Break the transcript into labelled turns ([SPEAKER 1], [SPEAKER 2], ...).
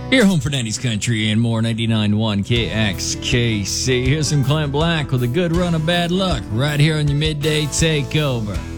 [SPEAKER 1] Your home for 90s country and more. 99.1 KXKC. Here's some Clint Black with a good run of bad luck right here on your midday takeover.